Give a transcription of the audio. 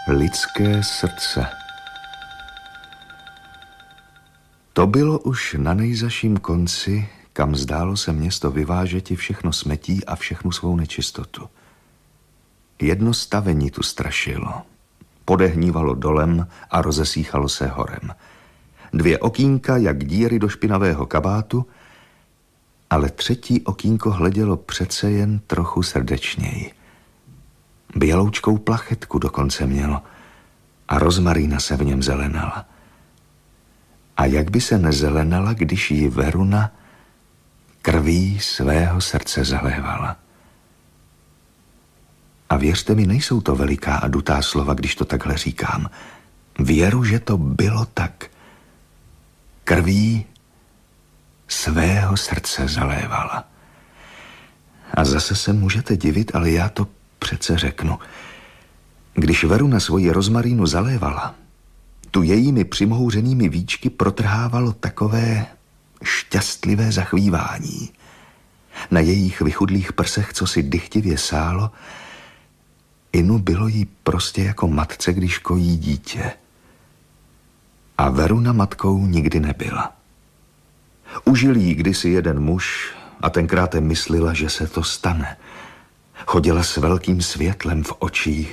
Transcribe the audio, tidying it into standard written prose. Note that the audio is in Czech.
Lidské srdce. To bylo už na nejzaším konci, kam zdálo se město vyvážeti všechno smetí a všechnu svou nečistotu. Jedno stavení tu strašilo. Podehnívalo dolem a rozesíchalo se horem. 2 okýnka, jak díry do špinavého kabátu, ale 3. okýnko hledělo přece jen trochu srdečněji. Běloučkou plachetku dokonce mělo a rozmarína se v něm zelenala. A jak by se nezelenala, když ji Veruna krví svého srdce zalévala. A věřte mi, nejsou to veliká a dutá slova, když to takhle říkám. Věru, že to bylo tak. Krví svého srdce zalévala. A zase se můžete divit, ale já to přece řeknu. Když Veruna svoji rozmarínu zalévala, tu jejími přimhouřenými víčky protrhávalo takové šťastlivé zachvívání. Na jejich vychudlých prsech, co si dychtivě sálo, inu bylo jí prostě jako matce, když kojí dítě. A Veruna matkou nikdy nebyla. Užil jí kdysi jeden muž a tenkrát myslela, že se to stane. Chodila s velkým světlem v očích,